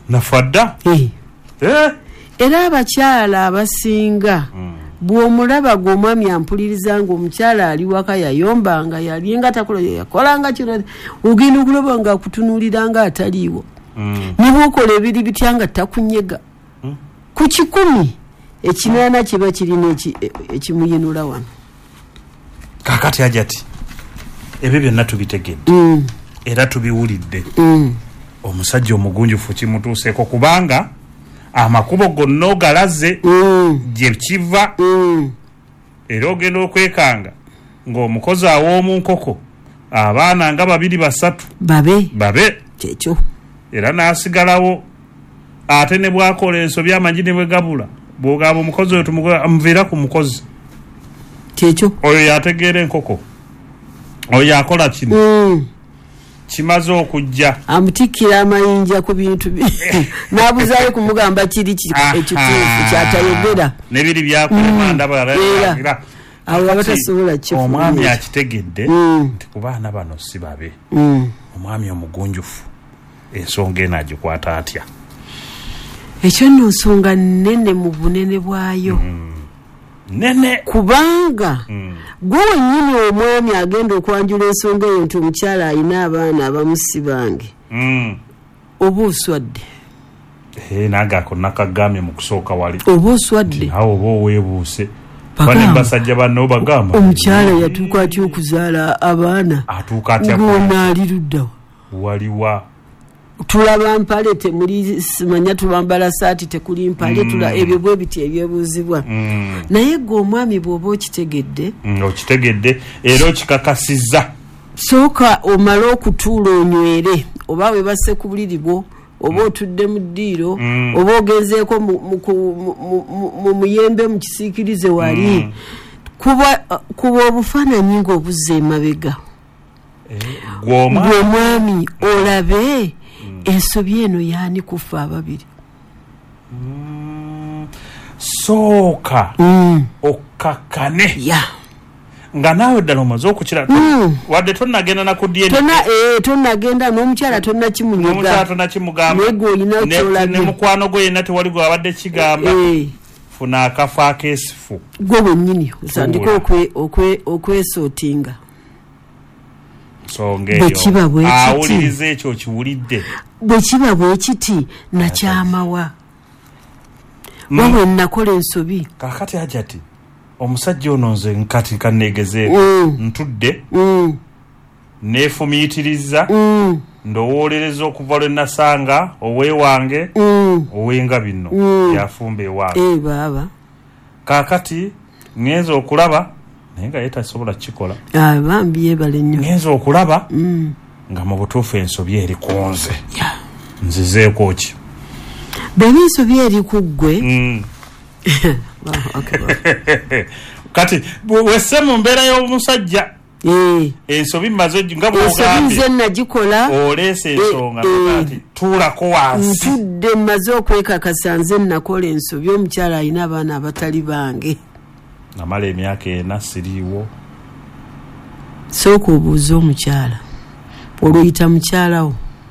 nafadda era abakyala abasinga bw'omulaba gw'omwami ampuliriza ng'omukyala ali waka yayombanga yalinga takola yakolanga kino ogenda okulaba nga akutunuulira nga ataliiwo ne bw'okola ebiri bitya nga takunyega ku 10 ekinaana kiba kirina ekimuyinula wano. Kakati Hajati ebyo byonna tubitegedde era tubiwulidde omusajja omugunjufu kimutuuseeko kubanga amakubo gonna ogalaze gye kiva era ogenda okwekanga ng'omukozi aw'omu nkoko abaana nga 2 3 babe kyekyo era n'asigalawo ate ne bwakola ensobi amanyi ne bwe gabula bw'ogamba omukozi oyo tumuviira ku mukozi kyekyo oyo yategeera enkoko oyo yakola kino kimaze okujja amutikkira amayinja ku bintu n'abuzaayo kumugamba kiri ekituufu kyatayogera nebiri byakulema ndaba abo abatasobola kifu omwami akitegedde nti ku baana bano si babe omwami omugunjufu ensonga eno agikwata atya ekyo nno nsonga nnene mu bunene bwayo nene kubanga gwe wennyini omwami agenda okwanjula ensonga eyo nti omukyala alina abaana abamusi bange oba oswadde nagako nakagamye mu kusooka wali oba oswadde awo oba oweebuuse bane basajja banno bagamba omukyala yatuuka atya okuzaala abaana atuuka atya ng'onaali luddawa waliwa tulaba mpale temuli simanya tubambala saati tekuli mpale tula ebyo bwe biti ebyebuuzibwa naye gwe omwami bw'oba okitegedde era okikakasizza sooka omale okutuula onywere oba webasse ku buliri bwo oba otudde mu ddiiro oba ogenzeeko mu muyembe mu kisiikirize wali kuba obufaananyi ng'obuzza emabega gwe omwami olabe ensobi eno yaani kufa ababiri sooka okakane nga naawe ddala omaze okukira wadde tonnagenda tonnagenda n'omukyala tonnakimugamba mukwano gwe yenna tewali gwe wabadde kigamba funa akafo akeesifu gwe wennyini osandika okwesootinga awuliriza ekyo kiwulidde bwe kiba bwe kiti nakyamawa wawe nakola ensobi kakati Hajati omusajja ono nze nkati kaneegezeeko ntudde neefumiitiriza ndowoolereza okuva lwe nasanga oweewange owenga bino yafumba ewange baba kakati ngenza okulaba naye nga yetasobola kukikola bambi yebale nnyo ngenza okulaba nga mu butuufu ensobi eri ku nze nzizeeko ki bw'eba ensobi eri ku ggwe kati wesse mu mbeera y'omusajja ensobi maze nga bw'ogambye nagikola oleese ensonga kati tuulako wansi ntudde mmaze okwekakasa nze nakola ensobi omukyala alina abaana abatali bange namala emyaka 4 siriiwo sooka obuuze omukyala oluyita mukyalawo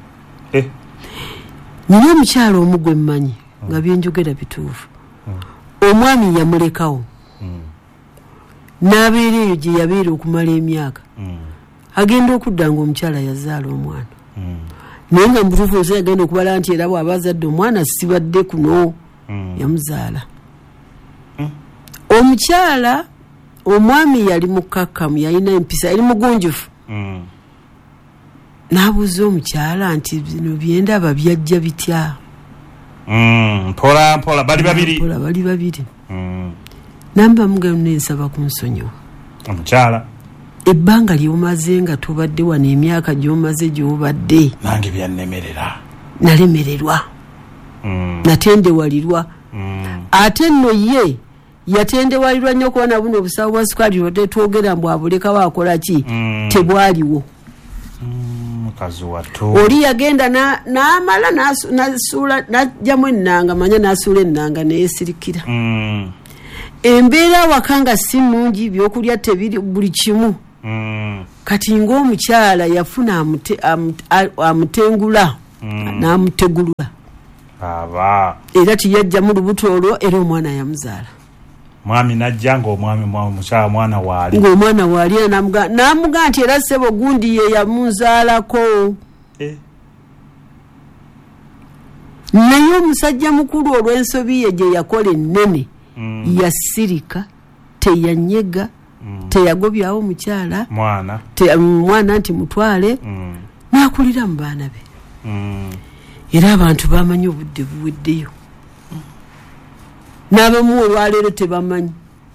nyina omukyala omu gwe mmanyi nga byenjogera bituufu omwami yamulekawo n'abeera eyo gye yabeera okumala emyaka agenda okudda nga omukyala yazaala omwana naye nga mubutuufu nsi yagenda okubala nti era bw'aba azadde omwana sibadde kuno yamuzaala omukyala omwami yali mukakkamu yalina empisa yali mugunjufu n'abuuza omukyala nti bino byendaba byajja bitya mpola mpola bali babiri namba mugano nensaba kunsonyiwa omukyala ebbanga ly'omaze nga tubadde wano emyaka gy'omaze gy'obadde nange byannemerera nalemererwa natendewalirwa ate nno ye yatendewalirwa nnyo kuba na buno obusawo bwa sukaali lwodde twogera mbw abulekawo akola ki tebwaliwo oli yagenda n'amala n'asuula n'ajjamu ennanga manya n'asuula ennanga neyeesirikira embeera waka nga si nnungi byokulya tebiri buli kimu kati ng'omukyala yafuna amutengula n'amutegulula aba era tiyajja mu lubuto olwo era omwana yamuzaala mwami najja ng'omwami mukyala mwana waali ng'omwana waali namuga nti era ssebo gundi ye yamuzaalako naye omusajja mukulu olw'ensobi ye gye yakola ennene yasirika teyanyega teyagobyawo mukyala mwana nti mutwale n'akulira mu baana be era abantu bamanyi obudde buweddeyo n'abamu olwaleero tebamanyi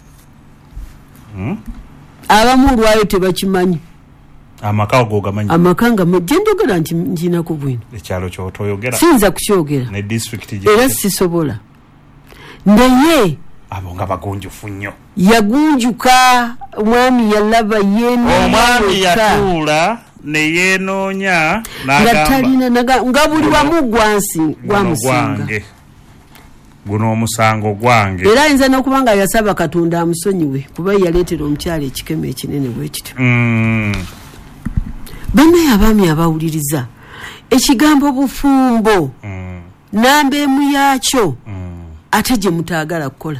abamu olwaleero tebakimanyi amaka ogamanyi amaka nga gyendogera nti njinako bwino ekyalo kyotoyogera siyinza kukyogera ne district era sisobola naye abo nga bagunjufu nnyo yagunjuka omwami yalaba omwami yatuula neyenoonya nga talina nga buli wamu gwamusinga guno omusango gwange era ayinza n'okuba nga yasaba katonda amusonyiwe kuba yaleetera omukyala ekikemo ekinene bwe kityo bannaye abaami abawuliriza ekigambo bufumbo namba emu yaakyo ate gye mutaagala kukola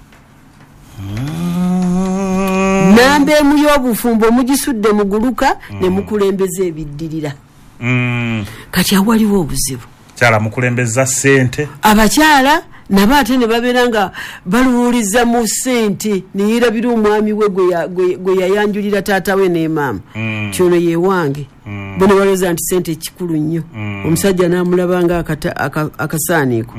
namba emu y'obufumbo mugisudde muguluka ne mukulembeza ebiddirira kati awaliwo obuzibu kyala mukulembeza ssente abakyala nabo ate ne babeera nga baluwuliza mu ssente neyerabira omwami we gwe yayanjulira taata we ne maama kyono ye wange bo ne balowooza nti ssente kikulu nnyo omusajja n'amulaba nga akasaaniiko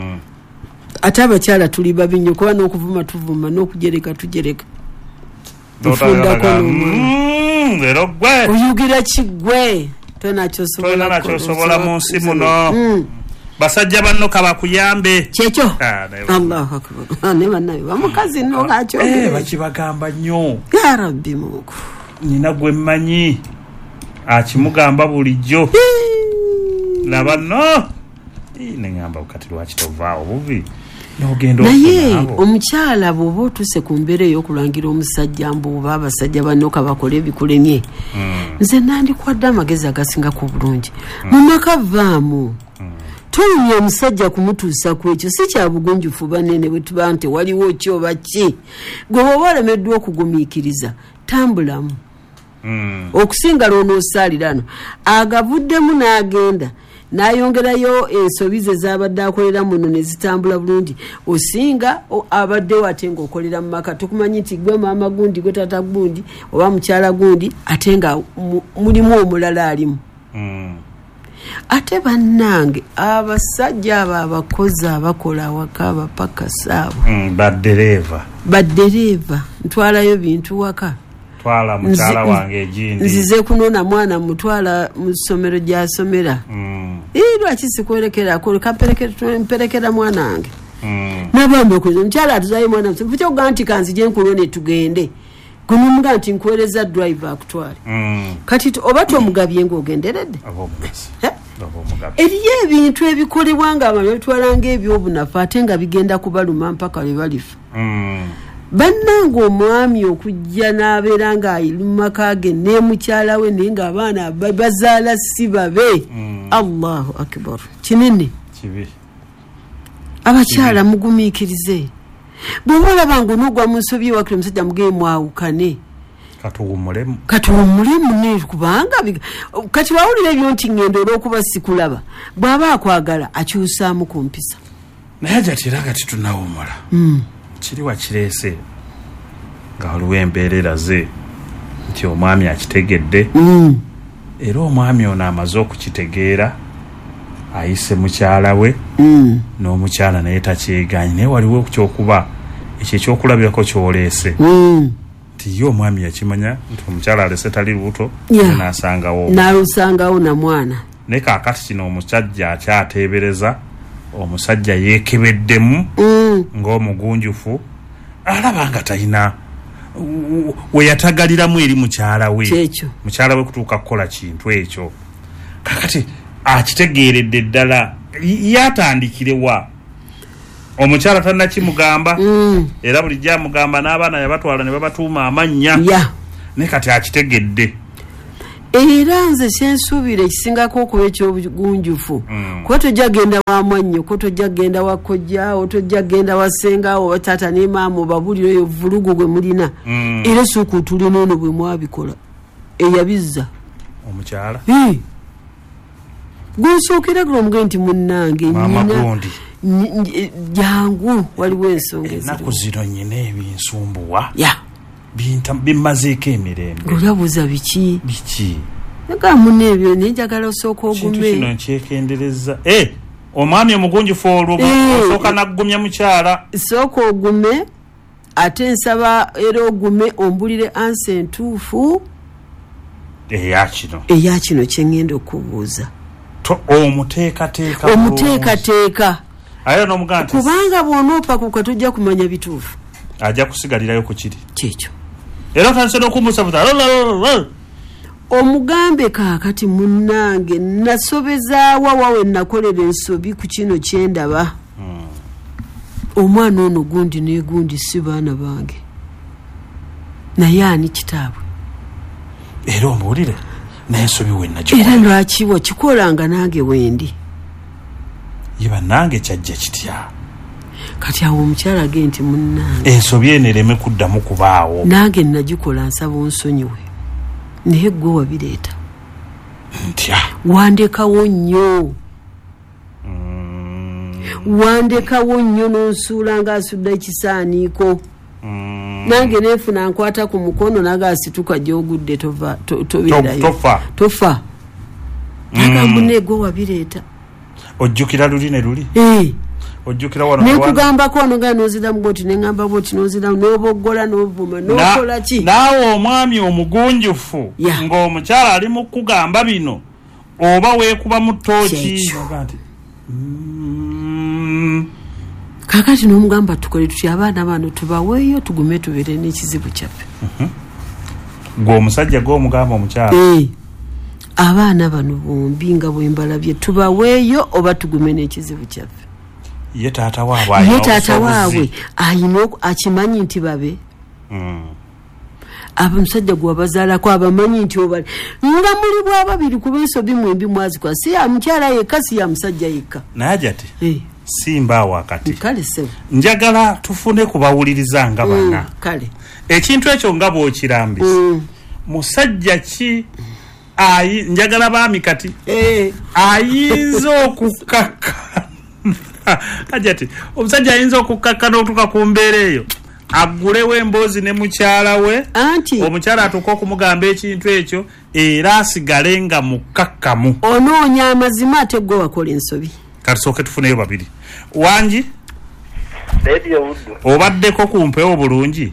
ate abakyala tuli babi nnyo kuba n'okuvuma tuvuma n'okujereka tujereka tufundako lero gwe oyugira kiggwe tonakyosobola mu nsi muno basajja banno kabakuyambe kyekyo allahu akbar ne bannaye bamukazi nno kakyogere bakibagamba nnyo ya rabbi mungu nina gwe mmanyi akimugamba bulijjo laba nno neŋŋamba kati lwaki tovaawo bubi naye omukyala bw'oba otuse ku mbeera ey'okulangira omusajja mbuoba abasajja banno kabakola ebikulemye nze nandikwadde amagezi agasingako obulungi mu maka vaamu tulumya omusajja kumutuusa ku ekyo si kya bugunjufu banene bwe tuba nti waliwo ki oba ki gwe bw'oba olemeddwa okugumiikiriza tambulamu okusinga lw'onoosaalirano agavuddemu n'agenda n'ayongerayo ensobi ze z'abadde akolera muno ne zitambula bulungi osinga abaddewo ate ng'okolera mu maka tukumanyi nti gwe maama gundi gwe tata gundi oba mukyala gundi ate nga mulimu omulala alimu ate bannange abasajja abo abakozi abakola awaka abapakasa abo baddereeva ntwalayo bintu waka twala mukyala wange egindi nzize kunona mwana mutwala mu ssomero gy'asomera lwaki sikwolekera mperekera mwana wange nabambe okuza omukyala atuzayo mwana mufukya okugaa nti kanzije nkulone tugende gunomuga nti nkuweereza drive akutwale kati oba tomugabye ng'ogenderedde eriyo ebintu ebikolebwa nga abantu babitwala ng'ebyobunafu ate nga bigenda kubaluma mpaka lwe balifa bannange omwami okujja n'abeera ng'ayiri mu maka ge ne mukyala we naye ng'abaana bazaala si babe allahu akbar kinene abakyala mugumiikirize bw'oba olaba ng'onoogwa mu nsobi ewakira omusajja mugee mwawukane katuwummulemu ne kubanga kati wawulira ebyo nti ngendo olw'okuba sikulaba bw'aba akwagala akyusaamu ku mpisa naye jatira kati tunawumula kiri wakireese nga waliwo embeerera ze nti omwami akitegedde era omwami ono amaze okukitegeera ayise mukyala we n'omukyala naye takyeganyi naye waliwo kyokuba ekyo ekyokulabirako kyoleese nti ye omwami yakimanya nti omukyala alese tali lubuto n'alusangawo na mwana naye kaakati kino omusajja akyateebereza omusajja yeekebeddemu ng'omugunjufu alaba nga talina weyatagaliramu eri mukyala we mukyala we kutuuka kukola kintu ekyo kakati akitegeeredde ddala yatandikirewa omukyala tannakimugamba era bulijjo amugamba n'abaana yabatwala ne babatuuma amannya naye kati akitegedde era nze sensuubira ekisingako okuba ekyobugunjufu kuba tojja genda wa mwannyo ko tojja genda wa kojjaawo tojja genda wa sengaawo oba taata ne maama obabulira eyo vulugu gwe mulina era sooka otulina ono bwe mwabikola eyabizza omukyala gwensookera gula omugee nti munnange jangu waliwo ensonga ennaku zino nyina ebinsumbuwa bimmazeeko emirembe olabuuza biki naga munne ebyo nenjagala osooka ogume kino nkyekendereza omwami omugunjufu olwo osooka naggumya mukyala sooka ogume ate nsaba era ogume ombulire ansi entuufu eya kino kyengenda okubuuza omuteekateeka kubanga bw'onoopakuka tojja kumanya bituufu ajja kusigalirayo ku kiri kyekyo era otandise n'okumusabuza omugambe kaakati munnange nasobezaawa wawe nakolera ensobi ku kino kyendaba omwana ono gundi negundi si baana bange naye ani kitaabwe era ombuulire n'ensobi wennagikola era lwaki wakikolanga nange wendi yiba nange kyajja kitya kati awo omukyala age nti munnange ensobi eno ereme kuddamu kubaawo nange nagikola nsaba onsonyiwe naye gwe wabireeta ntya wandekawo nnyo n'onsuula ng'asudde ekisaaniiko nange neefuna nkwata ku mukono nagasituka gy'ogudde tofa nagamune gwe wabireeta ojjukira luli ne luli ojjukira wano nekugambako wano nga noziramu bwoti neŋŋamba bwoti noziramu n'oboggola n'obuvuma n'okola ki naawe omwami omugunjufu ng'omukyala ali mu kugamba bino oba weekuba mu ttooki kakati n'omugamba tukole tutya abaana bano tubaweeyo tugume tubeere n'ekizibu kyaffe gwe omusajja gw'omugamba omukyala abaana bano bombi nga bwembalabye tubaweeyo oba tugume n'ekizibu kyaffe ye taata waabwe ayina akimanyi nti babe abamusajja gwe wabazaalako abamanyi nti obali nga muli bwababiri kuba ensobi mwembi mwazikwa si ya mukyala yekka si ya musajja yekka naye ati simba wakati kale sebo njagala tufune kubawuliriza nga bana kale ekintu ekyo nga bw'okirambisa musajja ki njagala baami kati ayinza okukkakka ajati omusajja ayinza okukkakka n'otuuka ku mbeera eyo aggulewo emboozi ne mukyala we omukyala atuuka okumugamba ekintu ekyo era asigale nga mukkakkamu onoonya amazima ate gwe wakola ensobi katusooke tufuneyo babiri wangi obaddeko ku mpewo bulungi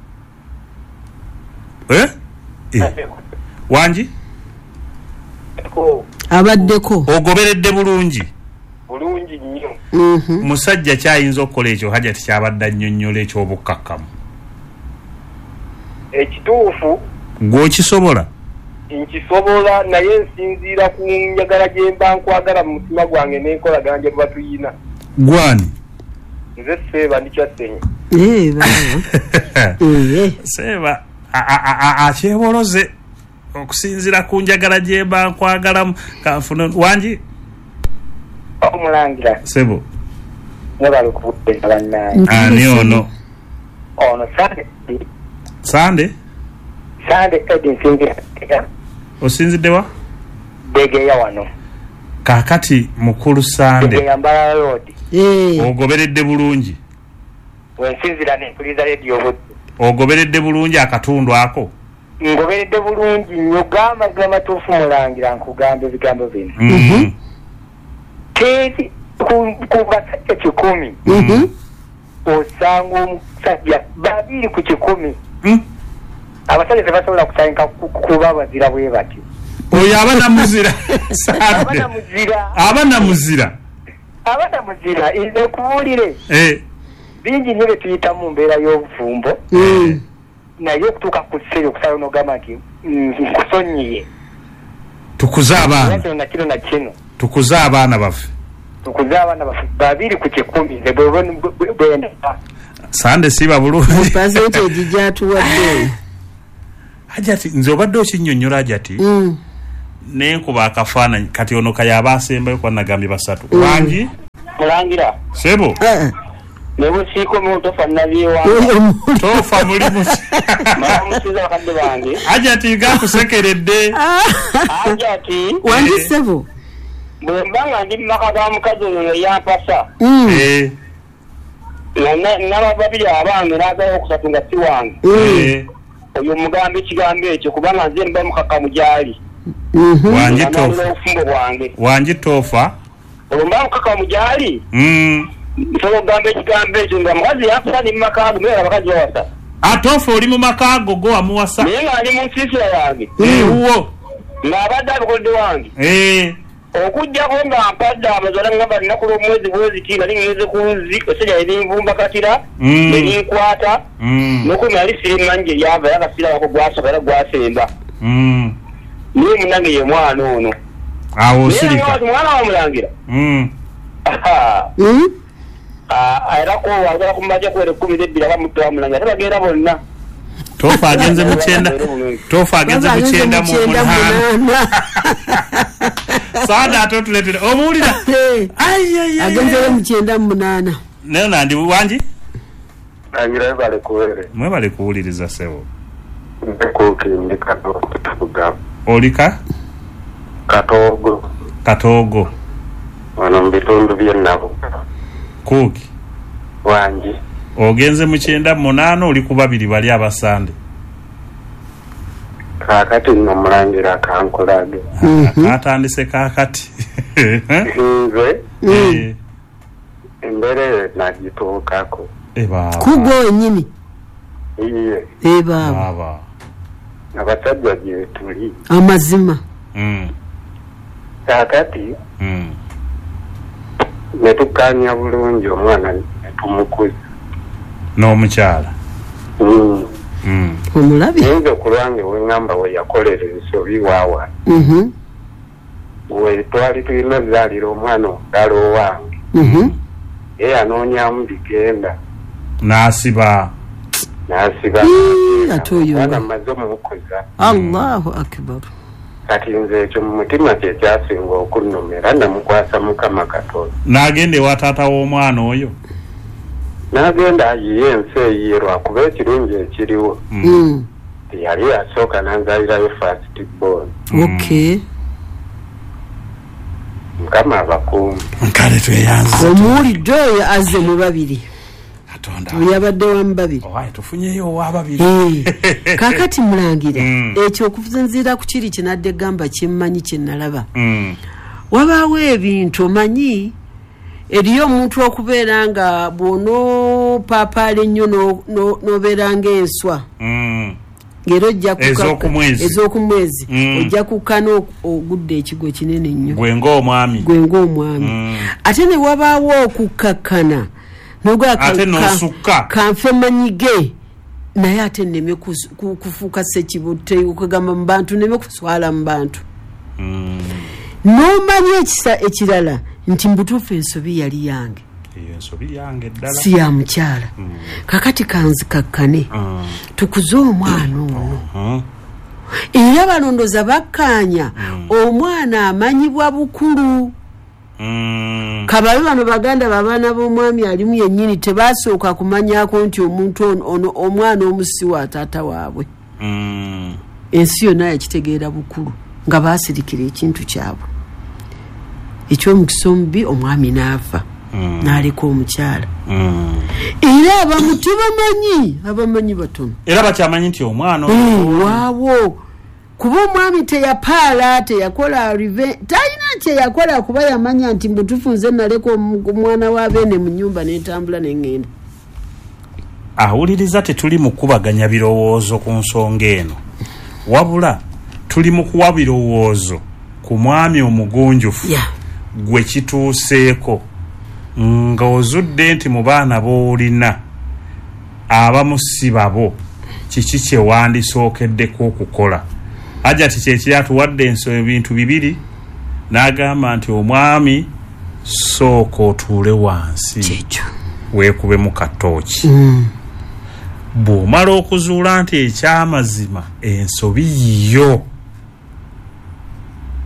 wangi abaddeko ogoberedde bulungi nnyo musajja kyayinza okukola ekyo hajati kyabadde annyonnyola ekyobukkakkamu ekituufu gw'okisobola nkisobola naye nsinziira ku njagala gye mba nkwagala mu mutima gwange n'enkolagana gye tuba tuyina gwani nze Seeba ndikyassenye Seeba akyeboloze okusinziira ku njagala gye mba nkwagalamu kanfuna wangi omulangira Sebo mwebale okubuuliza bannange ani ono Sande Edi nsinzira osinzidde wa Degeya wano kakati mukulu Sande Degeya Mbala Road ogoberedde bulungi wensinzira nempuliriza radio budde ogoberedde bulungi akatundu ako ngoberedde bulungi nnyo gamba matuufu mulangira nkugamba ebigambo bino teri ku basajja 10 osanga omusajja 2 ku 10 abasajja tebasobola kusanyika kuba bazira bwe batyo oyo abana muzira ekubuulire bingi nnyo betuyita mu mbeera y'obufumbo naye okutuuka ku sseri okusala n'ogamba nti nkusonyiye tukuze abaana kino na kino tukuze abaana baffe 2 ku 10 bwenda Sande siba bulungi percentage gyatuwadde hajati nze obadde okinnyonnyola hajati nenkuba akafaananyi kati ono kayaba asembayo kwa nagambye basatu wangi mulangira sebo nebusiiko mutofa nabyewa tofa mulimu mamusiza bakadde bange ajati gakusekeredde ajati wangi sebo bwe mbanga ndi mumaka ga mukazi oyo yampasa naba babiri abange naagala okusatu nga si wange oyo mugambe ekigambo ekyo kubanga nze mba mukaka mugyali obufumbo bwange wangi tofa olwo mba mukaka mugyali nsobola okugamba ekigambo ekyo nga mukazi yampasa ndi mumaka ago naye abakazi bawasa atofa oli mu maka ago go wamuwasa naye nga ali mu nsiisira yange ewuwo ng'abadde abikodde wange okujjako nga mpadde amazala ngamba nnaku lw'omwezi bweziti nga liŋŋeze ku nzi esenya erinvumbakatira erinkwata nokumi ali sirimanyi gye lyava era akasiira wako gwasaba era gwasemba naye munange ye mwana ono awo osirika mwana wamulangira era kowagala kumaja kwere 12 abamutte wamulangira ate bagenda bonna tofa agenze mu kyenda mu munaana saada atotuletera omuwulira agenze mu kyenda mu munaana nayo nandi wangi angira bale kuwere mwebale kuwuliriza sebo ndi katogo olika katogo wano mu bitundu by'ennabo kuuki wangi ogenze mu kyenda mu munaana oli ku babiri bali abasande kakati nno mulangira akankolage atandise kakati nze embere nagituukako kugo nyini iye baba abasajja gye tuli amazima kakati netukkaanya bulungi omwana netumukuza n'omukyala omulabye nze ku lwange weŋŋamba we yakolera ensobi waawa we twali tulina zaalira omwana omudala owange ye yanoonyamu bigenda n'asiba ate oyo mwana mmaze omukuza allahu akbar kati nze ekyo mu mutima kye kyasinga okunnumira namukwasa mukama katonda n'agenda ewa taata w'omwana oyo n'agenda ayiye ensi eyiye lwakuba ekirungi ekiriwo yali yasooka nanzalirayo fast born mukama abakuumi nkale tweyanza omuwulidde oyo azze mu babiri yabadde wamu babiri tufunyeyo owababiri kakati mulangira ekyo okusinziira ku kiri kinadde gamba kyemmanyi kyenalaba wabaawo ebintu omanyi eriyo omuntu okubeera nga bw'onopaapaala ennyo n'obeera ng'enswa ng'era ojja ez'okumwezi ojja kukkana ogudde ekigo kinene nnyo gwe ng'omwami ate ne wabaawo okukkakkana ate n'osukka kanfe manyige naye ate nneme kufuuka sekibutte okugamba mu bantu nneme kuswala mu bantu n'omanyi ekisa ekirala nti mbutuufu ensobi yali yange si ya mukyala kakati kanzikakkane tukuze omwana ono era balondoza bakkaanya omwana amanyibwa bukulu kababe bano baganda babaana b'omwami alimu yennyini tebasooka kumanyako nti omuntu ono omwana omusiwa taata waabwe ensi yonna yakitegeera bukulu nga baasirikira ekintu kyabwe ekyomukisa omubi omwami n'ava n'aleka omukyala era abamu abamanyi batono era bakyamanyi nti omwana waawo kuba omwami teyapaala teyakola talina kyeyakola kuba yamanya nti mbutufu nze naleka omwana wa beene mu nnyumba n'entambula n'eŋŋenda awuliriza tetuli mu kubaganya birowoozo ku nsonga eno wabula tuli mu kuwa birowoozo ku mwami omugunjufu gwe kituuseeko nga ozudde nti mu baana b'olina abamu si babo kiki kye wandisookeddeko okukola ajati kyekiri atuwadde ebintu bibiri n'agamba nti omwami sooka otuule wansi weekube mu katooki bw'omala okuzuula nti ekyamazima ensobi yiyo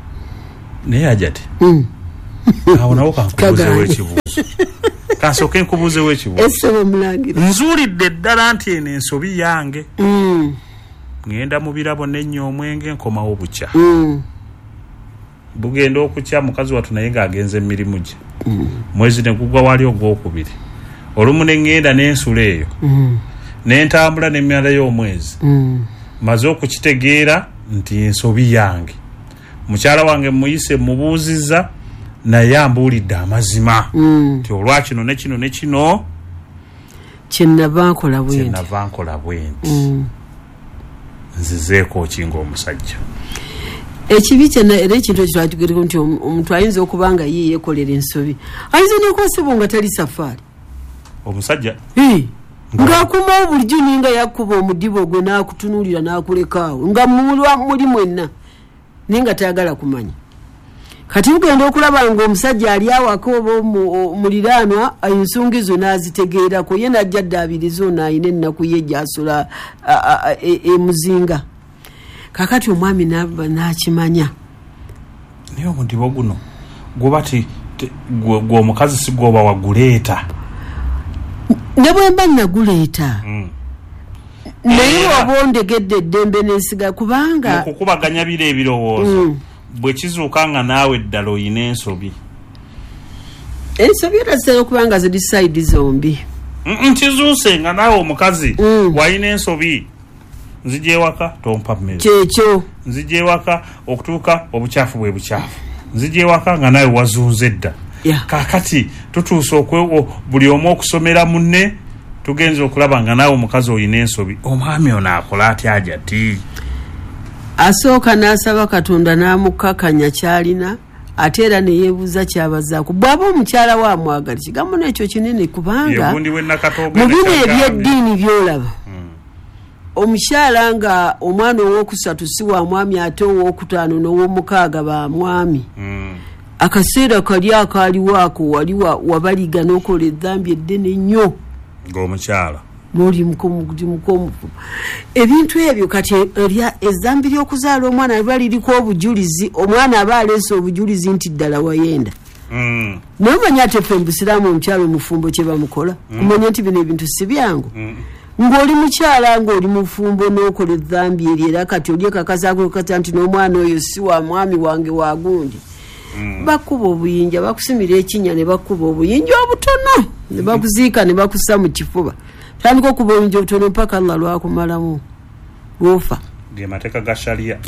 naye ajati awo nawo kankubuuzeewo ekibuuzo kansooke nkubuuzeewo ekibuuzo nzuulidde ddala nti eno ensobi yange ngenda mu birabo nennya omwenge nkomawo bukya bugenda okukya mukazi wattu naye ng'agenze emirimu gye mwezi ne gugwa wali ogwokubiri olumu ne ŋŋenda n'ensula eyo n'entambula n'emmyala y'omwezi maze okukitegeera nti ensobi yange mukyala wange muyise mubuuzizza naye ambuulidde amazima nti olwakino ne kino ne kino kyenava nkola bwenti nzizeeko okinga omusajja ekibi kyena era ekintu ekitwakigereko nti omuntu ayinza okuba nga ye yeekolera ensobi ayinza n'okwesibwa nga tali safaari omusajja ng'akumawo bulijjo ninga yakkuba omudibo gwe n'akutunuulira n'akulekaawo nga muli mwenna naye nga tayagala kumanya kati ugenda okulaba ng'omusajja ali awaka oba muliraanwa ensonga ezo n'azitegeerako ye n'ajja ddaabiriza ono ayina ennaku ye gy'asula emuzinga kakati omwami n'akimanya naye omudibo guno guba ti gw'omukazi si gwoba waguleeta ne bwe mba naguleeta naye oba ondegedde eddembe n'ensiga kubanga okukubaganya biro ebirowoozo bwe kizuuka nga naawe ddala oyina ensobi era okuba nga ziri sayidi zombi nkizuuse nga naawe omukazi wayina ensobi nzija ewaka tompa mmere kyekyo nzija ewaka okutuuka obukyafu bwe bukyafu nzija ewaka nga naawe wazunze dda kaakati tutuuse buli omu okusomera munne tugenza okulaba nga naawe omukazi oyina ensobi omwami ono akola atya ajati asooka n'asaba Katonda n'amukakanya kyalina ate era neyeebuuza kyabazaako bw'aba omukyala we amwagali kigambo n'ekyo kinene kubanga mu bino ebyeddiini by'olaba omukyala nga omwana ow'okusatu si wa mwami ate ow'okutaano n'ow'omukaaga ba mwami akaseera kali akaaliwo ako wali wabaliga n'okola eddambi eddene nnyo ng'omukyala n'oli mukomufu ebintu ebyo kati ezzambi ly'okuzaala omwana liba liriko obujulizi omwana aba aleese obujulizi nti ddala wayenda naye omanya ate ffe mbusiraamu omukyala omufumbo kye bamukola kumanya nti bino ebintu si byangu ng'oli mukyala ng'oli mufumbo n'okola ezzambi eryo era kati oli ekakasaako kata nti n'omwana oyo si wa mwami wange wagundi bakuba obuyinja bakusimira ekinnya ne bakuba obuyinja obutono ne bakuziika ne bakussa mu kifuba tandika okuba obuyinja obutono mpaka Allah lwakumalamu lwofa ge mateeka ga sharia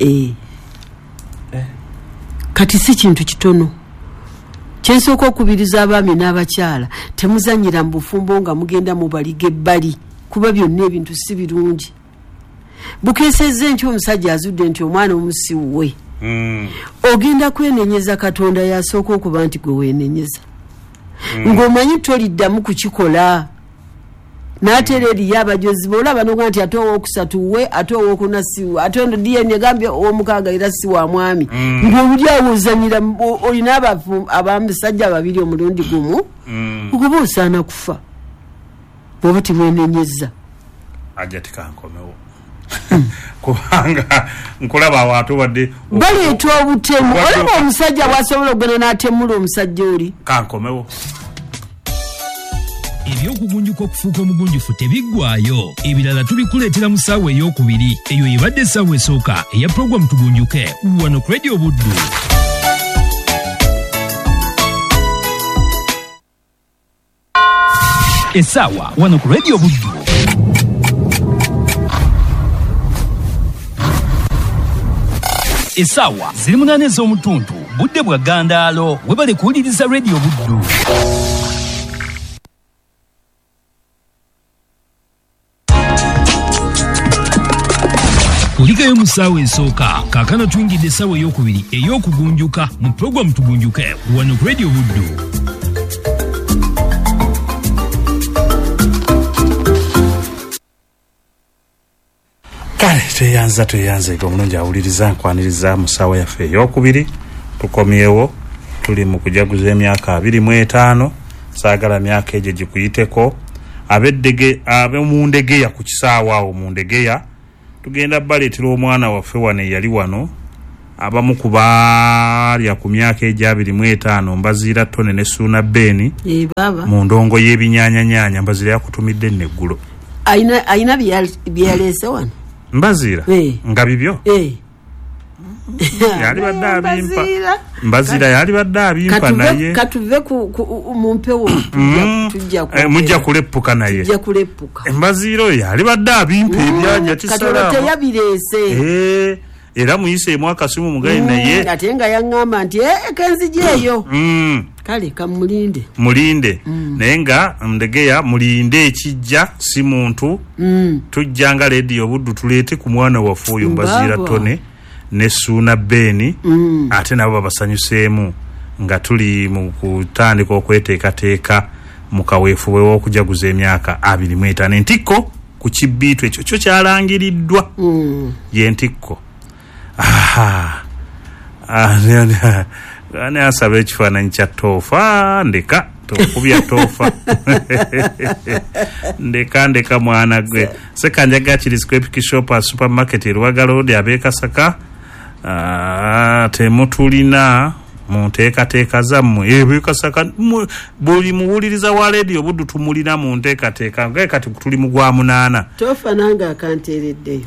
kati si kintu kitono kyensooka okubiriza abaami n'abakyala temuzanyira mu bufumbo nga mugenda mu baliga ebbali kuba byonna ebintu si birungi bukeesezza enkya omusajja azudde nti omwana omusiwwe ogenda kwenenyeza Katonda yasooka okuba nti gwe weenenyeza ng'omanyi toliddamu kukikola n'ate eriyo abajozi boolaba noga nti ate ow'okusatu we ate ow'okuna siwe ate ono DNA egambye ow'omukaaga era si wa mwami ng'obuli awo ozanyira olina abamisajja babiri omulundi gumu okuba osaana kufa bw'oba timwenenyeza ajja tikankomewo kubanga nkulaba awaatu wadde baleeta obutemu olaba omusajja bwasobola okugenda n'atemula omusajja oli kankomewo ebyokugunjuka okufuuka omugunjufu tebiggwaayo ebirala tubikuleetera mu ssaawa ey'okubiri eyo ebadde essaawa esooka eya puroguramu tugunjuke wano ku Radio Buddu. Essaawa wano ku Radio Buddu. Essaawa ziri 8 ez'omutuntu budde bwa Gandaalo webale kuwuliriza Radio Buddu. Kulikayo mu ssaawa esooka kaakano tuyingidde essaawa ey'okubiri ey'okugunjuka mu puroguramu tugunjuke wano ku Radio Buddu. kale tweyanza ego omulungi awuliriza nkwaniriza mu ssaawa yaffe ey'okubiri tukomyewo tuli mu kujaguza emyaka 25 saagala myaka egyo gikuyiteko ab'omundegeya ku kisaawa awo mu ndegeya tugenda baleetera omwana waffe wano eyali wano abamu kubalya ku myaka egya 25 Mbazira Tone ne Suna Beni baba mu ndongo y'ebinyanya Mbazira yakutumidde neggulo aina byalese wano Mbazira nga bibyo yali badde abimpa Mbazira yali badde abimpa naye katuve ku mumpewo mujja kuleppuka naye Mbazira yali badde abimpa ebyanja kisala teyabirese era muyise mwaka simu mugayi naye ate nga yaŋŋamba nti kenzijeeyo kale kamulinde naye nga Ndegeya mulinde ekijja si muntu tujjanga Radio Buddu tuleete ku mwana waffe oyo Mbazira Tone ne Suna Beni ate nabo babasanyuseemu nga tuli mu kutandika okweteekateeka mu kaweefube w'okujaguza emyaka 25 entikko ku kibbiitu ekyo kyo kyalangiriddwa ye ntikko ne asaba ekifaananyi kya toofa ndeka tokubya toofa ndeka mwana gwe Sekanja Kirisiko Epic Shop Supermarket Luwaga Road abeekasaka temutulina munteekateeka zammwe ebeekasaka buli muwuliriza wa Radio Buddu tumulina munteekateeka nga kati tuli mu gwa 8 tofa nanga akanteereddeyo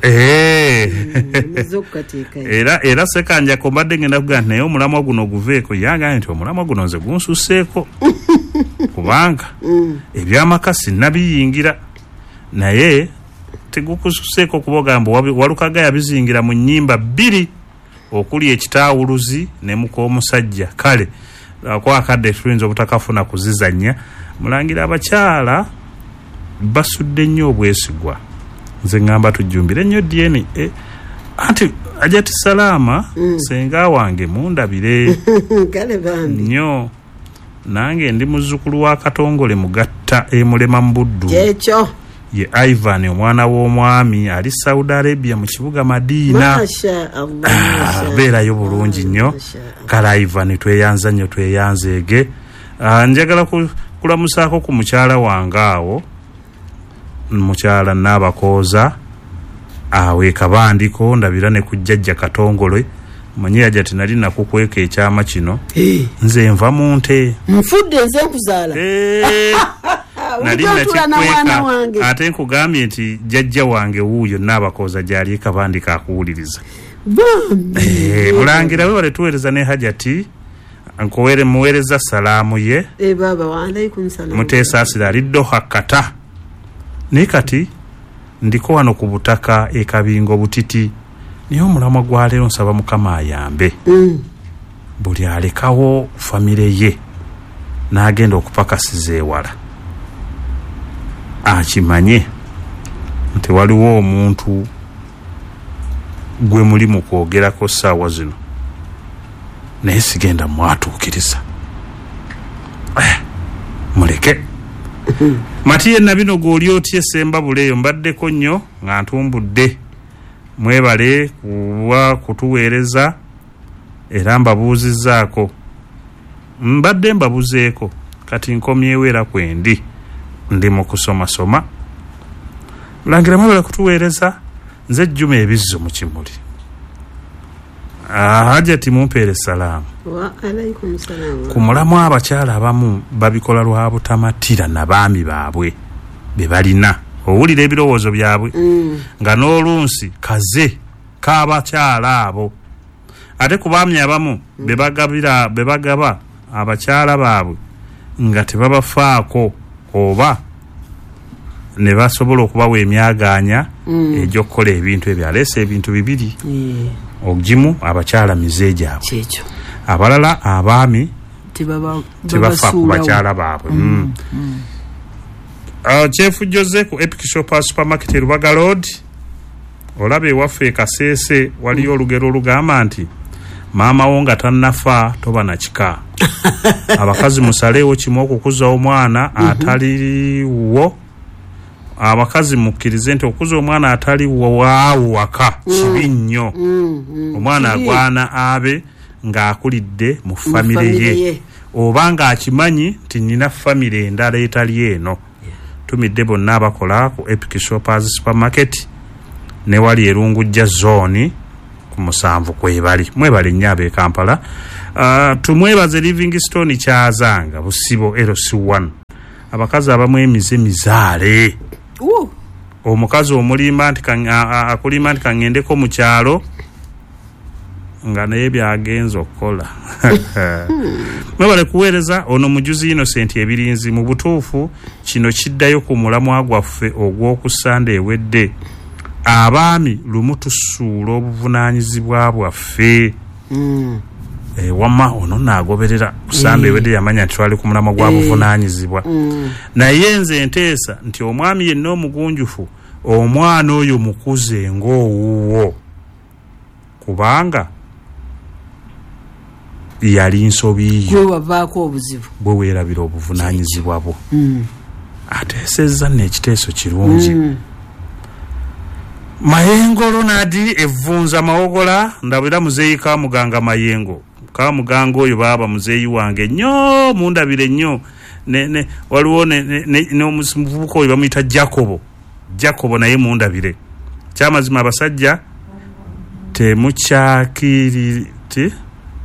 era Sekanja kombadde ngenda kugaa naye omulamwa guno guveeko yanga nti omulamwa guno nze gunsuseeko kubanga ebyamaka sinnabiyingira naye tegukususeeko kubogamba Walukaga yabizingira mu nnyimba 2 okuli ekitaawuluzi ne muk'omusajja kale kwakadde tuyinza obutakafuna kuzizanya mulangira abakyala basudde nnyo obwesigwa nze ngamba tujjumbire nnyo DNA anti Ajati Salama senga wange mundabire kale bambi nnyo nange ndi muzzukulu wa Katongole mugatta emulema mu Buddu ekyo ye Ivan omwana w'omwami ali Saudi Arabia mu kibuga Madina beerayo bulungi nnyo kala Ivan tweyanza nnyo tweyanzeege njagala kulamusaako ku mukyala wange awo mukyala Nabakooza awe Kabandiko ndabira ne kujjajja Katongole manye Ajati nali nakukweka ekyama kino nze nva mu nte nfudde nze nkuzaala nali nakikweka ate nkugambye nti jjajja wange wuuyo Nabakooza gyali Kabandika akuwuliriza mulangira we baletuweereza ne Hajati muweereza salaamu ye baba wa alaikum salaam muteesaasira aliddo hakkata naye kati ndiko wano ku butaka ekabingo butiti niyo omulamwa gwa leero nsaba Mukama ayambe buli alekawo famire ye n'agenda okupakasiza ewala akimanye nti waliwo omuntu gwe muli mu kwogerako ssaawa zino naye sigenda mwatuukiriza muleke Matiye nabino goli otye Semba buleyo mbaddeko nnyo nga ntumbudde mwebale kuwa kutuweereza era mbabuuzizzaako mbadde mbabuzeeko kati nkomyewo era kwendi ndi mu kusomasoma mulangira mwebale kutuweereza nze Juma Ebizzo mu Kimuli Hajati mumpeere salaamu wa alaikum salaam ku mulamu abakyala abamu babikola lwa butamatira na baami baabwe be balina owulira ebirowoozo byabwe nga n'olunsi kaze k'abakyala abo ate ku baami abamu be bagaba abakyala baabwe nga tebabafaako oba ne basobola okubawa emyagaanya egy'okukola ebintu ebyo aleese ebintu bibiri ogimu abakyala mize gyabwe kyekyo abalala abaami tebafa ku bakyala baabwe Chief Jose ku Epic Shop Supermarket Lubaga Road olabe ewaffe Kaseese waliyo olugero olugamba nti maama wo nga tannafa toba na kika abakazi musaleewo kimu okukuza omwana ataliwo abakazi mukkirize nti okuza omwana ataliwo waawo waka kibi nnyo omwana agwana abe ng'akulidde mu famire ye oba ng'akimanyi nti nina famire endala etali eno tumidde bonna abakola ku Epic Shoppers Supermarket ne wali Erungujja zone ku 7 kwebali mwebali nnyo Kampala. Tumwebaze Livingstone Kyazanga Busibo LC1 abakazi abamu emize mizaale omukazi omulimba nti akulimba nti kangendeko mu kyalo nga naye byagenza okukola mwebale kuweereza ono mujuzi Innocent Ebirinzi mu butuufu kino kiddayo ku mulamwa gwaffe ogw'okusande ewedde abaami lumu tusuula obuvunaanyizibwa bwaffe wamma ono naagoberera kusande ewedde yamanya nti twali ku mulamwa gwa buvunaanyizibwa naye nze nteesa nti omwami yenna omugunjufu omwana oyo mukuze ng'owuwo kubanga yali nsobi gwe wavaako obuzibu bwe weerabira obuvunaanyizibwa bwo ateesezza n'ekiteeso kirungi Mayengo Ronadi evunza mawogola ndabira muzeyi Kamuganga Mayengo Kamuganga oyo baba muzeyi wange nnyo mundabire nnyo ne waliwo ne omuvubuka oyo bamuyita Jacobo naye mundabire kyamazima abasajja temukyakiriti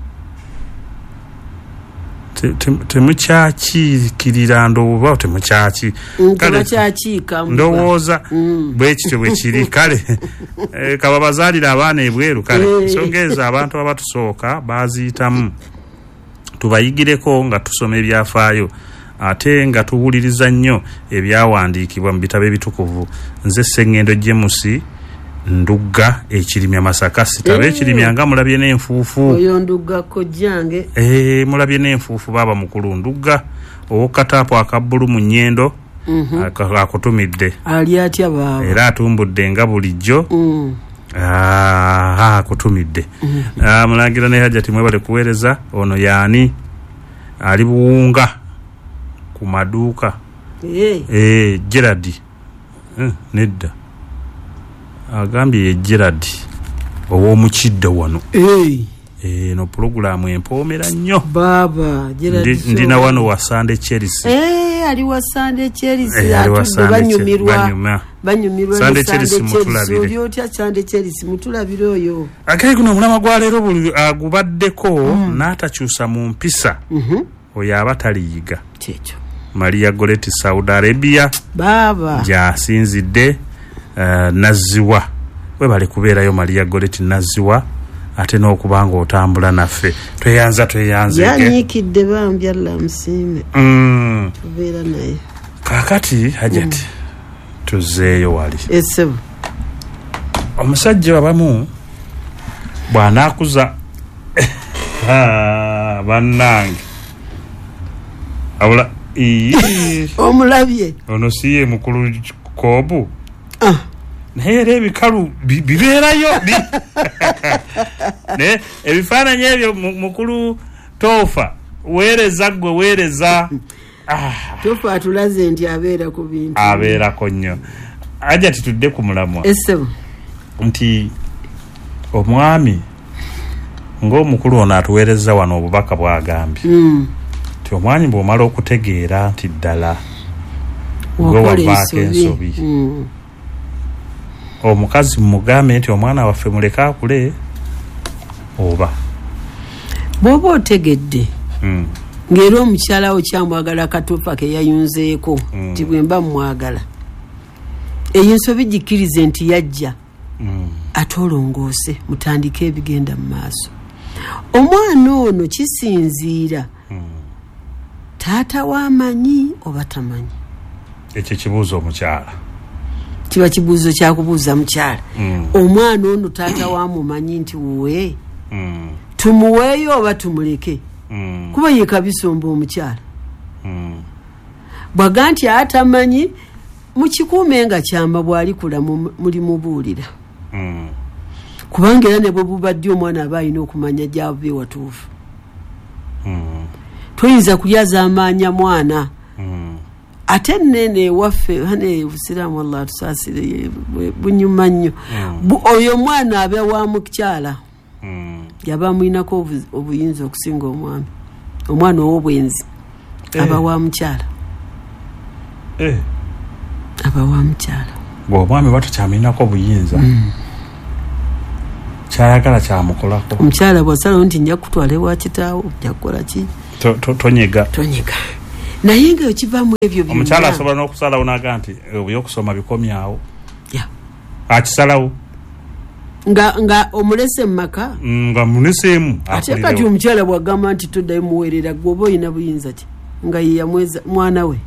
temukyakirira ndowooza temukyaki ndowooza bwekityo bwe kiri kale kaba bazaalira abaana ebweru kale ensonga ezo abantu abatusooka baziyitamu tubayigireko nga tusoma ebyafaayo ate nga tuwuliriza nnyo ebyawandiikibwa mu bitabo ebitukuvu. Nze Sengendo James Ndugga ekirimya Masaka sitabe ekirimya nga mulabye n'enfuufu oyo Ndugga kojjange mulabye n'enfuufu baba mukulu Ndugga okatapo akabbulu mu Nnyendo akutumidde ali atya baba era atumbudde nga bulijjo akutumidde mulangira ne Hajati mwebale kuweereza ono yaani ali buwunga ku maduuka Gerard nedda agambye Gerard ow'omukidda wano no programu empoomera nnyo baba Gerard ndina wano wa Sunday Chelsea ali wa Sunday Chelsea banyumirwa Sunday Chelsea mutulabire otya Sunday Chelsea mutulabire oyo akayi kuno mulama gwa leero buli agubaddeko n'atakyusa mu mpisa oyo abataliyiga kyekyo Maria Goretti Saudi Arabia baba jasinzidde naziwa we bali kubeerayo Maria Goretti naziwa ate n'okubanga otambula naffe tweyanza yanyikidde bambya lamusime tubeera naye kakati Hajati tuzeeyo wali esebo omusajja abamu bw'anaakuza bannange abula omulabye ono siye mukulu Koobu naye era ebikalu bibeerayo ebifaananyi ebyo mukulu Toofa weereza gwe weereza Toofa atulaze nti abeera ku bintu abeerako nnyo ajja titudde ku mulamwa esebo nti omwami ng'omukulu ono atuweereza wano obubaka bw'agambye nti omwami bw'omala okutegeera nti ddala gwe wavaako ensobi omukazi mugambe nti omwana waffe muleke akule oba bw'oba otegedde ng'era omukyala wo kyamwagala akatuufa ke yayunzeeko nti bwe mba mwagala eyo ensobi gikkirize nti yajja ate olongoose mutandike ebigenda mu maaso. Omwana ono kisinziira taata w'amanyi oba tamanyi ekyo kibuuzo omukyala kiba kibuuzo kyakubuuza mukyala omwana ono taata wamumanyi nti wuwe tumuweeyo oba tumuleke kuba ye kabisomba omukyala bwaga nti atamanyi mukikuume nga kyamba bw'alikula mulimubuulira kubanga era ne bwe bubadde omwana aba alina okumanya gy'ava ewatuufu toyinza kulyaza amaanya mwana ate nene waffe hane busiraamu Allah tusaasire bunyuma nnyo oyo mwana abe wa mukyala yaba mwinako obuyinza okusinga omwana ow'obwenzi aba wa mukyala aba wa mukyala bw'omwami batukyamulinako obuyinza kyayagala kyamukolako. Omukyala bw'asalawo nti nja kutwala ewa kitaawo nja kukola ki? Tonyega. Naye nga ekivaamu ebyo byonna. Omukyala asobola n'okusalawo n'aga nti ebyokusoma bikomyawo. Ya. Akisalawo. Nga omulese mu maka. Nga muneseemu. Ate kati omukyala bw'agamba nti toddayo muweerera gwe oba olina buyinza ki? Nga ye yamweza mwana we.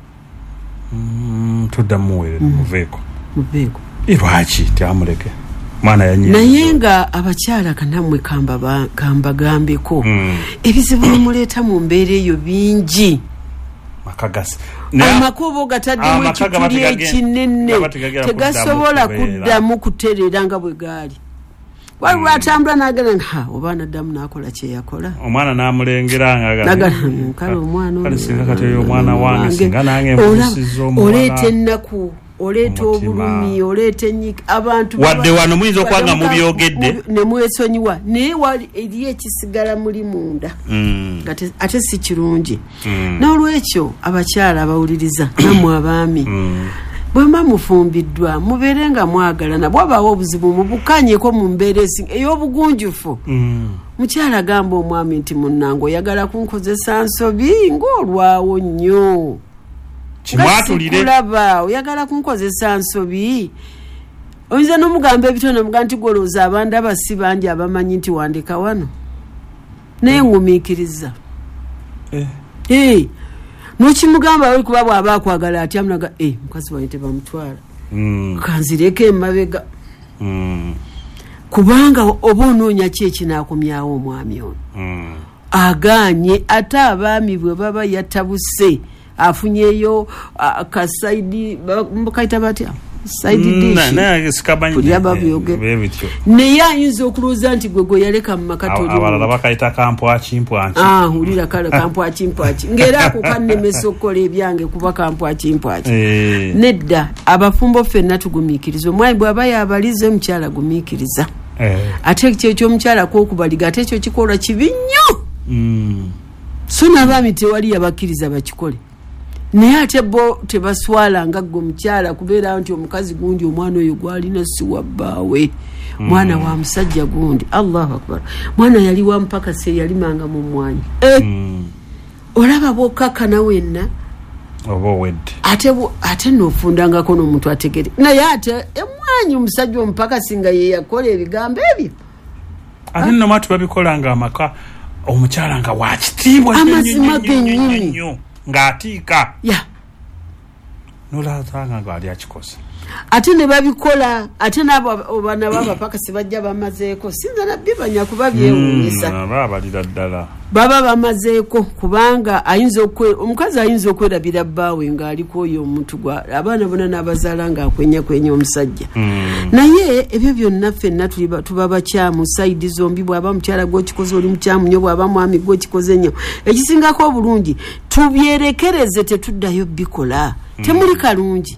Todda muweerera muveeko. Muveeko. Lwaki tyamuleke? Mwana yanyi. Naye nga abakyala kanamwe kambagambeko. Ebizibu bimuleeta mu mbeera eyo bingi. Makagasi. Amakubo gataddemu ekituli ekinene tegasobola kuddamu kutereera nga bwe gaali. Waliwo atambula n'agala nga oba naddamu n'akola kye yakola. Omwana n'amulengera ng'agala kale omwana kale singa kati oyo omwana wange singa nange mpusiza omwana. Oleeta ennaku, oleeta obulumi, oleeta ennyika abantu wadde wano muyinza okwanga mu byogedde ne mwesonyiwa naye wali eri ekisigala muli munda ate si kirungi. N'olwekyo abakyala abawuliriza nammwe abaami bwe mba mufumbiddwa mubeere nga mwagalana bw'abaawo obuzibu mubukanyeko mu mbeera ey'obugunjufu. Mukyala agamba omwami nti munnange oyagala kunkozesa nsobi ng'olwawo nnyo. Sikulaba oyagala kunkozesa nsobi. Oyinza n'omugamba ebitono muga nti golooza abandi abasi bangi abamanyi nti wandika wano. Naye ngumiikiriza. N'okimugamba we kuba bw'aba akwagala atya munaga mukazi wange tebamutwala. Kanzireko emabega. Kubanga oba onoonya ki ekinaakomyawo omwami ono. Agaanye ate abaami bwe baba yatabuse afunyeyo kasaidi mbakaita batya saidi naye ayinza okulooza nti gwe yaleka mu makatoli abalala bakaita kampwakimpwaki hulira kale kampwakimpwaki ng'era ako kannemesa okukola ebyange kuba kampwakimpwaki nedda abafumbo ffenna tugumiikiriza omwami bw'aba yabalize mukyala gumiikiriza ate ekyo ekyomukyala kwokubaliga ate ekyo kikolwa kibi nnyo so n'abaami tewali yabakkiriza bakikole. Naye ate bo tebaswala nga gwe mukyala kubeera nti omukazi gundi omwana oyo gwalina si wa bbaawe mwana wa musajja gundi. Allahu akbar. Mwana yali wa mpaka se yalimanga mu mmwanyi. Olaba bw'okkakana wenna oba owedde ate n'ofundangako n'omuntu ategere naye ate emmwanyi omusajja omupaka singa ye yakola ebigambo ebyo. Ate nno matu babikola nga amaka omukyala nga wakitiibwa amazima gennyini ng'atiika nolazanga ng'ali akikoze ate ne babikola ate n'abo bana b'abapakasi bajja bamazeeko sinza nabbi banya kuba byewuunyisa baabalira ddala baba bamazeeko kubanga omukazi ayinza okwerabira bbaawe ng'aliko oyo omuntu gwa abaana bona n'abazaala ng'akwenyakwenya omusajja. Naye ebyo byonna ffenna tuba bakyamu sayidi zombi bw'aba mukyala gw'okikoze oli mukyamu nnyo bw'aba mwami gw'okikoze nnyo. Ekisingako obulungi tubyerekereze tetuddayo bikola temuli kalungi.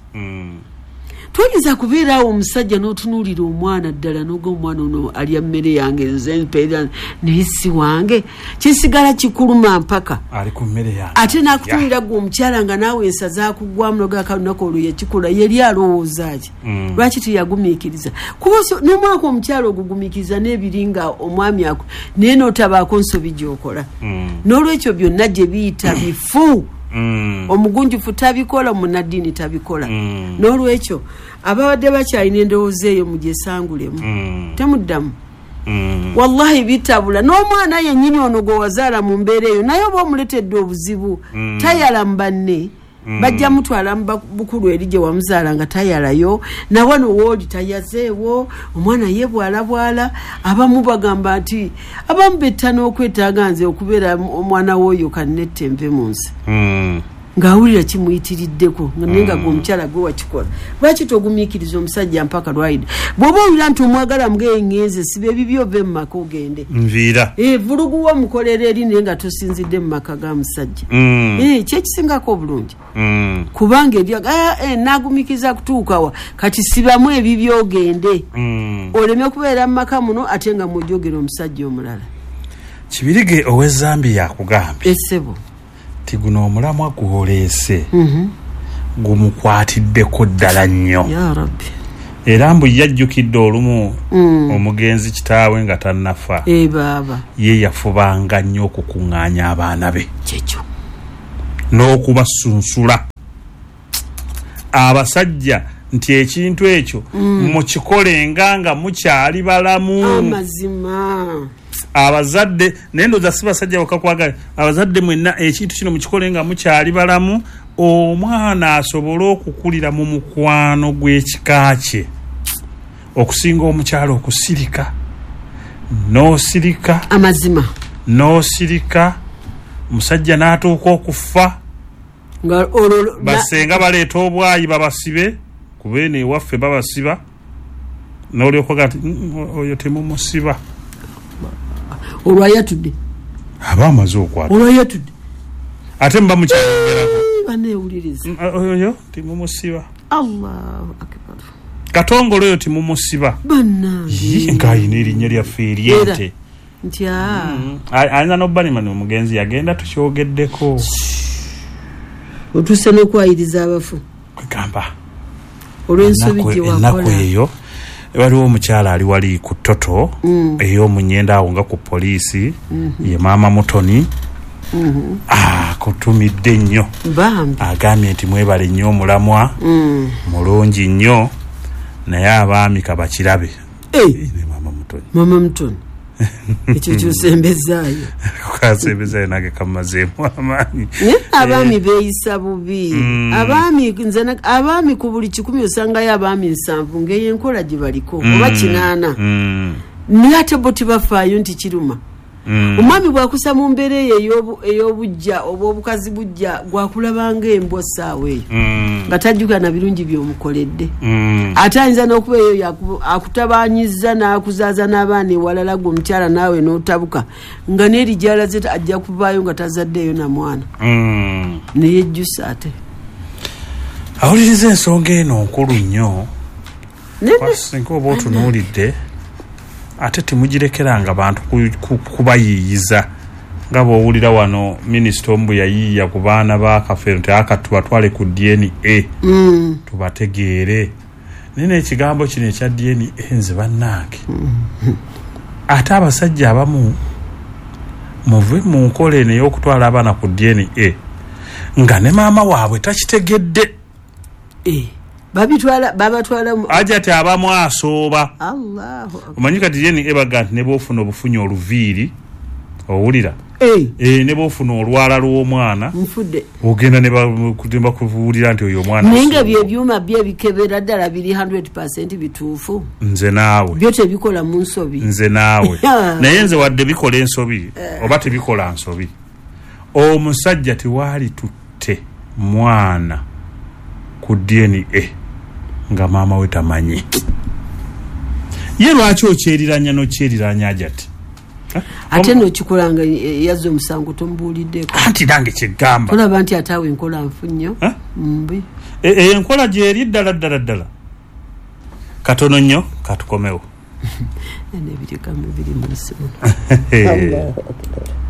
Tuyinza kubeerawo omusajja n'otunuulira omwana ddala n'oga omwana ono alya mmere yange nze mpeera naye si wange kisigala kikuluma mpaka ali ku mmere yange ate n'akutunira gwe omukyala nga naawe ensaza kuggwamu nogaaka lunaku olwo yakikola yali alowooza ki lwaki teyagumiikiriza kuba n'omwaka omukyala ogugumiikiriza n'ebiringa omwami ako naye n'otabaako nsobi gy'okola. N'olwekyo byonna gye biyita bifu. Omugunjufu tabikola munaddiini tabikola. N'olwekyo ababadde bakyalina endowooza eyo mugyesangulemu temuddamu. Wallahi bitabula n'omwana yennyini ono gwe wazaala mu mbeera eyo naye oba omuletedde obuzibu tayala mu banne bajja mutwala mu bukulu eri gye wamuzaala nga tayalayo na wano wooli tayazeewo omwana ye bwalabwala abamu bagamba nti abamu betta n'okwetaaga nze okubeera omwana w'oyo kannette nve mu nsi ng'awulira kimuyitiriddeko naye nga gwe omukyala gwe wakikola. Lwaki togumiikiriza omusajja mpaka lwayida bw'oba owulira nti omwagala mugeengenze siba ebibi ove mu maka ogende nviira vuluguwa omukolera eri naye nga tosinzidde mu maka ga musajja kyekisingako obulungi kubanga naagumiikiriza kutuukawa kati sibamu ebibi ogende oleme kubeera mu maka muno ate nga mwojogera omusajja omulala. Kibirige ow'Ezambia yakugambye essebo guno omulamwa gw'oleese gumukwatiddeko ddala nnyo. Ya Rabbi. era mbu yajjukidde olumu omugenzi kitaawe nga tannafa baba ye yafubanga nnyo okukuŋŋaanya abaana be kyekyo n'okubasunsula abasajja nti ekintu ekyo mukikolenga nga mukyali balamu amazima abazadde nendoza si basajja bakakwagala abazadde mwenna ekintu kino mukikolenga mukyali balamu omwana asobole okukulira mu mukwano gw'ekika kye okusinga omukyalo okusirika n'osirika amazima n'osirika musajja n'atuuka okufa basenga baleeta obwayi babasibe kubeene ewaffe babasiba n'olyokoga nti oyo temumusiba olwayatudde aba amaze okwata olwayatudde ate muba mukyayongerako baneewuliriza oyo timumusiba Allahu akbar katongole oyo timumusiba bannange ng'ayina erinnya lyaffe eryente nti alina n'obbanimani omugenzi yagenda tukyogeddeko otuuse n'okwayiriza abafu kwegamba olw'ensobi gye ennaku eyo waliwo omukyala ali wali ku ttoto ey'omunyenda awo nga ku poliisi ye maama Mutoni akutumidde nnyo agambye nti mwebale nnyo omulamwa mulungi nnyo naye abaami kabakirabe maama Mutoni ekyo kyosembezaayo kasembezayo nage kamazeemu amaanyi abaami beeyisa bubi abaami ku buli 100 osangayo abaami 7 ng'eyenkola gye baliko oba 8 naye ate bo tebafaayo nti kiruma omwami bwakusa mu mbeera eyo ey'obujja oba obukazi bujja gwakulabanga embwa ssaawa eyo nga tajjukana birungi by'omukoledde ate ayinza n'okuba eyo akutabanyiza n'akuzaaza n'abaana ewalala gwe omukyala naawe n'otabuka nga n'erijala ze ajja kuvaayo nga tazaddeeyo na mwana neyejjusa ate awuliriza ensonga eno nkulu nnyo singa oba otunuulidde ate temugirekeranga bantu kubayiiyiza nga bw'owulira wano minisita ombu yayiiya ku baana bakafeero nti tubatwale ku DNA tubategeere naye n'ekigambo kino ekya DNA nze bannange ate abasajja abamu muve mu nkola eno ey'okutwala abaana ku DNA nga ne maama waabwe takitegedde babatwala aja ti abamu asooba omanyi kati DNA baga nti ne bwofuna obufunyi oluviiri owulira ne bwofuna olwala lw'omwana ogenda ne bakubuulira nti oyo omwana naye nga byebyuma byebikebera ddala biri 100% bituufu nze naawe byo tebikola mu nsobi nze naawe naye nze wadde bikola ensobi oba tebikola nsobi omusajja tewaali tutte mwana ku DNA nga maama we tamanyi ye lwaki okyeriranya n'okyeriranya ajati ate n'okikola nga yazza omusango tomubuuliddeko anti nange kyegamba tolaba nti ataawe enkola nfu nnyo mbi enkola gyeri ddala katono nnyo katukomewo nebirikamu biri mu nsi muno